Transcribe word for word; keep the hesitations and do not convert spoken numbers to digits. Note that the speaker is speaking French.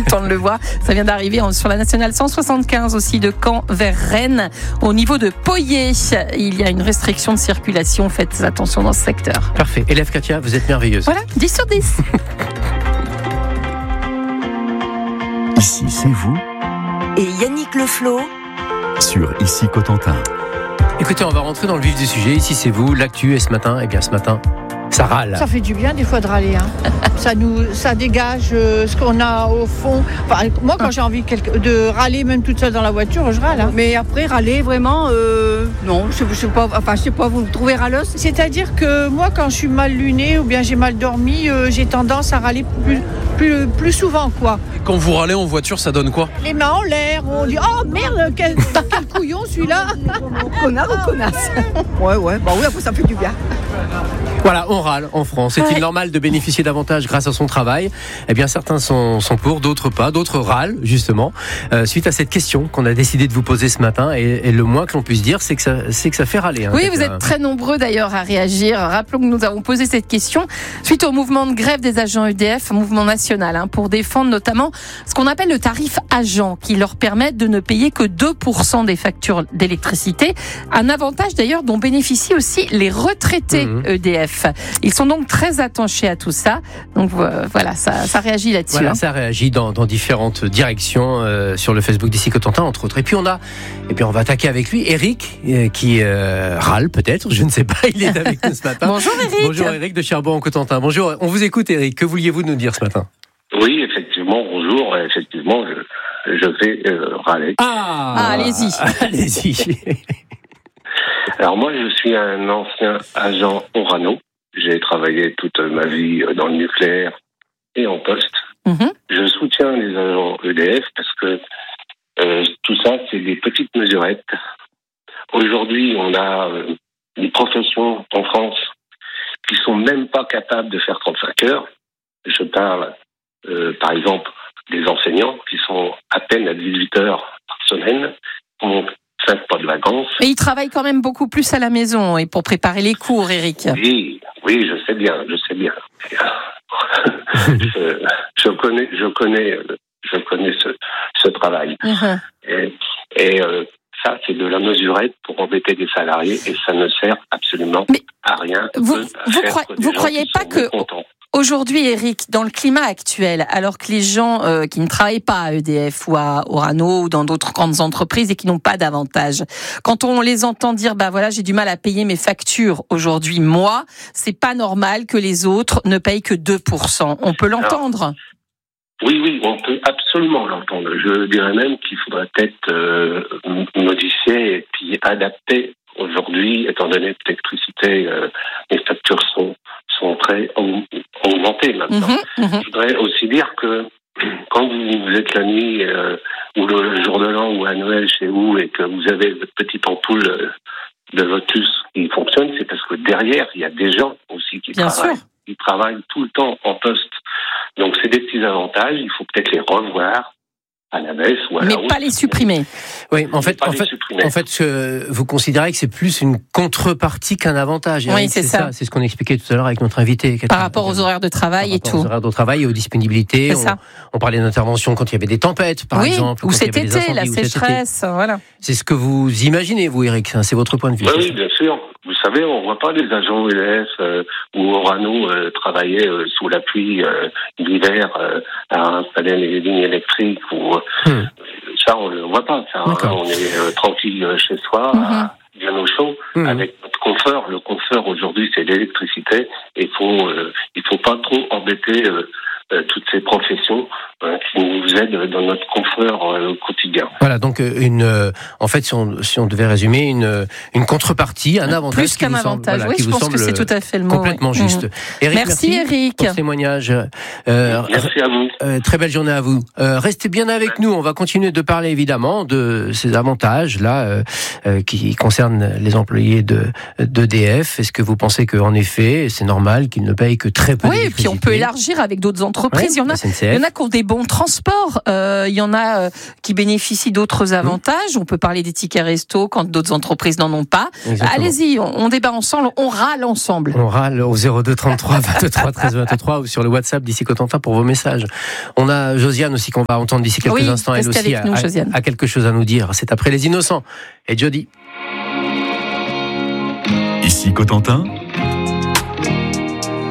on le voit. Ça vient d'arriver sur la nationale cent soixante-quinze aussi de Caen vers Rennes. Au niveau de Poyet, il y a une restriction de circulation. Faites attention dans ce secteur. Parfait. Élève Katia, vous êtes merveilleuse. Voilà, dix sur dix. Ici, c'est vous. Et Yannick Leflot Sur Ici Cotentin. Écoutez, on va rentrer dans le vif du sujet. Ici, c'est vous. L'actu, et ce matin, eh bien, ce matin, ça râle. Ça fait du bien des fois de râler. Hein. ça, nous, ça dégage euh, ce qu'on a au fond. Enfin, moi, quand j'ai envie quelque, de râler, même toute seule dans la voiture, je râle. Hein. Mais après, râler, vraiment, euh, non, je ne sais pas. Enfin, je sais pas, vous me trouvez râleuse ? C'est-à-dire que moi, quand je suis mal lunée ou bien j'ai mal dormi, euh, j'ai tendance à râler plus, plus, plus souvent, quoi. Quand vous râlez en voiture, ça donne quoi ? Les mains en l'air, on dit « Oh merde, quel, quel couillon celui-là !» Connard ou connasse ? Ouais, ouais, bah oui, après, ça fait du bien. Voilà, on râle en France. Est-il ouais. normal de bénéficier davantage grâce à son travail ? Eh bien, certains sont, sont pour, d'autres pas. D'autres râlent, justement, euh, suite à cette question qu'on a décidé de vous poser ce matin. Et, et le moins que l'on puisse dire, c'est que ça, c'est que ça fait râler. Hein, oui, vous êtes très nombreux d'ailleurs à réagir. Rappelons que nous avons posé cette question suite au mouvement de grève des agents E D F, un mouvement national, hein, pour défendre notamment ce qu'on appelle le tarif agent, qui leur permet de ne payer que deux pour cent des factures d'électricité. Un avantage d'ailleurs dont bénéficient aussi les retraités mmh. E D F. Ils sont donc très attachés à tout ça. Donc euh, voilà, ça, ça réagit là-dessus. Voilà, hein. ça réagit dans, dans différentes directions euh, sur le Facebook d'Ici Cotentin, entre autres. Et puis on a, et puis on va attaquer avec lui, Eric, euh, qui euh, râle peut-être, je ne sais pas. Il est avec nous ce matin. Bonjour Eric. Bonjour Eric de Cherbourg-en-Cotentin. Bonjour. On vous écoute Eric. Que vouliez-vous nous dire ce matin ? Oui, effectivement. Bonjour. Effectivement, je, je vais euh, râler. Ah, ah allez-y. Allez-y. Alors moi, je suis un ancien agent Orano. J'ai travaillé toute ma vie dans le nucléaire et en poste. Mmh. Je soutiens les agents E D F parce que euh, tout ça, c'est des petites mesurettes. Aujourd'hui, on a euh, des professions en France qui sont même pas capables de faire trente-cinq heures. Je parle, euh, par exemple, des enseignants qui sont à peine à dix-huit heures par semaine, qui ont cinq mois de vacances. Et ils travaillent quand même beaucoup plus à la maison et pour préparer les cours, Eric. Oui, oui, je sais bien, je sais bien. je, je connais, je connais, je connais ce, ce travail. Uh-huh. Et, et euh, ça, c'est de la mesurette pour embêter des salariés et ça ne sert absolument Mais à rien. Vous, vous, croy, vous croyez pas que aujourd'hui, Eric, dans le climat actuel, alors que les gens euh, qui ne travaillent pas à E D F ou à Orano ou dans d'autres grandes entreprises et qui n'ont pas d'avantage, quand on les entend dire, bah voilà, j'ai du mal à payer mes factures aujourd'hui, moi, c'est pas normal que les autres ne payent que deux pour cent. On peut l'entendre. Alors, oui, oui, on peut absolument l'entendre. Je dirais même qu'il faudrait peut-être euh, modifier et puis adapter aujourd'hui, étant donné que l'électricité, euh, les factures sont sont très augmentées maintenant. Mmh, mmh. Je voudrais aussi dire que quand vous êtes la nuit euh, ou le jour de l'an ou à Noël chez vous et que vous avez votre petite ampoule de Lotus qui fonctionne, c'est parce que derrière, il y a des gens aussi qui Bien travaillent. Sûr. Ils travaillent tout le temps en poste. Donc c'est des petits avantages, il faut peut-être les revoir à la baisse ou à Mais la hausse. pas les supprimer. Oui, en fait, en fait, en fait, euh, vous considérez que c'est plus une contrepartie qu'un avantage. Oui, Eric, c'est, c'est ça. ça. C'est ce qu'on expliquait tout à l'heure avec notre invité. Par rapport aux horaires de travail et tout. Aux horaires de travail et aux disponibilités. C'est on, ça. on parlait d'intervention quand il y avait des tempêtes, par oui, exemple. Ou cet été, la sécheresse, voilà. C'est ce que vous imaginez, vous, Eric. C'est votre point de vue. Oui, oui, bien sûr. Vous savez, on ne voit pas les agents E D F euh, ou Orano euh, travailler euh, sous la pluie euh, l'hiver euh, à installer les lignes électriques. Ou, euh, hmm. Ça, on ne le voit pas. Ça, hein, on est euh, tranquille chez soi, mm-hmm. à, bien au chaud, mm-hmm. avec notre confort. Le confort, aujourd'hui, c'est l'électricité. Il faut, euh, il faut pas trop embêter euh, euh, toutes ces professions euh, qui nous aident dans notre confort euh, quotidien. Voilà, donc une, euh, en fait, si on, si on devait résumer, une, une contrepartie, un avantage. Plus qu'un avantage, semble, voilà, oui, qui je vous pense que c'est tout à fait le mot. Complètement oui. juste. Mmh. Eric, merci, merci Eric. pour ce témoignage. Euh, merci à vous. Euh, très belle journée à vous. Euh, restez bien avec nous. On va continuer de parler évidemment de ces avantages là euh, euh, qui concernent les employés de d'E D F. Est-ce que vous pensez qu'en effet, c'est normal qu'ils ne payent que très peu Oui, et d'électricité ? puis on peut élargir avec d'autres entreprises. Ouais, il y en a, il y en a qui ont des bons transports. transport. Euh, il y en a euh, qui bénéficient d'autres avantages. Mmh. On peut parler des tickets resto quand d'autres entreprises n'en ont pas. Exactement. Allez-y, on, on débat ensemble, on râle ensemble. On râle au zéro deux trente-trois vingt-trois treize vingt-trois ou sur le WhatsApp d'ici Cotentin pour vos messages. On a Josiane aussi qu'on va entendre d'ici quelques oui, instants. Elle aussi nous, a, a quelque chose à nous dire. C'est après Les Innocents et Jody. Ici Cotentin,